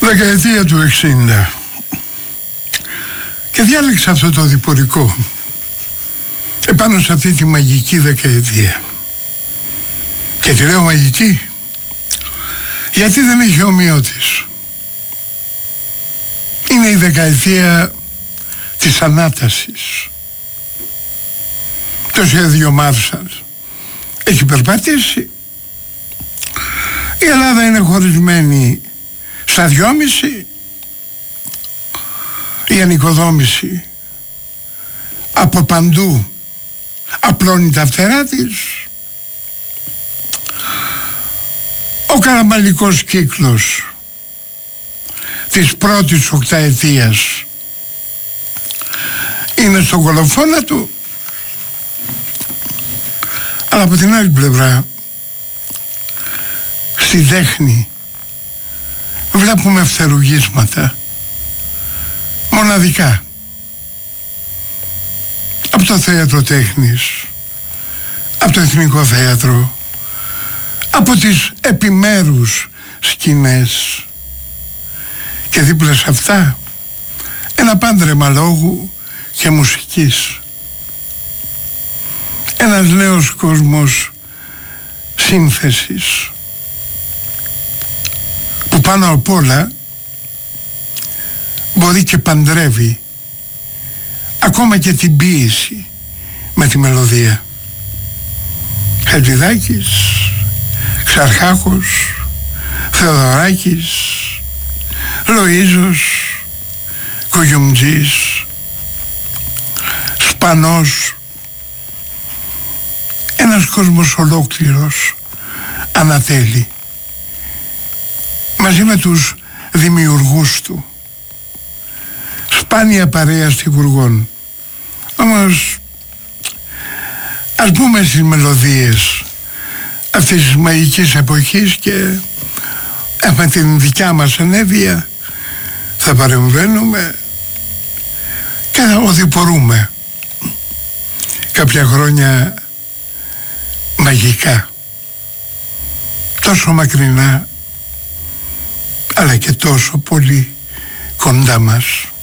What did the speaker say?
Δεκαετία του 60 και διάλεξα αυτό το διπορικό επάνω σε αυτή τη μαγική δεκαετία. Και τη λέω μαγική γιατί δεν έχει ομοιότης. Είναι η δεκαετία της ανάτασης. Το σχέδιο Μάρσαλ έχει περπατήσει. Η Ελλάδα είναι χωρισμένη στα 2,5. Η ανοικοδόμηση από παντού απλώνει τα φτερά της. Ο καραμαλικός κύκλος της πρώτης οκταετίας είναι στον κολοφόνα του. Αλλά από την άλλη πλευρά, στη τέχνη βλέπουμε φτερουγίσματα μοναδικά. Από το θέατρο τέχνης, από το Εθνικό Θέατρο, από τις επιμέρους σκηνές, και δίπλα σε αυτά ένα πάντρεμα λόγου και μουσικής. Ένας νέος κόσμος σύνθεσης που πάνω απ' όλα μπορεί και παντρεύει ακόμα και την ποίηση με τη μελωδία. Χατζηδάκης, Ξαρχάκος, Θεοδωράκης, Λοΐζος, Κογιουμτζής, Σπανός. Ένας κόσμος ολόκληρος ανατέλει μαζί με τους δημιουργούς του. Σπάνια παρέα στιγουργών. Όμως ας πούμε στις μελωδίες αυτής της μαγικής εποχής και με την δικιά μας ενέργεια θα παρεμβαίνουμε και θα οδηπορούμε κάποια χρόνια μαγικά, τόσο μακρινά αλλά και τόσο πολύ κοντά μας.